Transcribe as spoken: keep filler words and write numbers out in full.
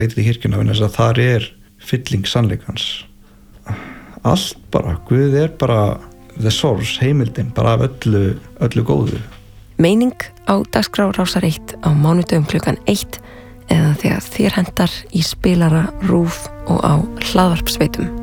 Leitið í kirkjuna vegna þess að þar er fylling sannleikans. Allt bara, Guð er bara the source, heimildin, bara af öllu, öllu góðu. Meining á dagskrá Rásar eitt á mánudögum klukkan eitt eða þegar þér hentar í spilara, RÚV og á hlaðvarpsveitum.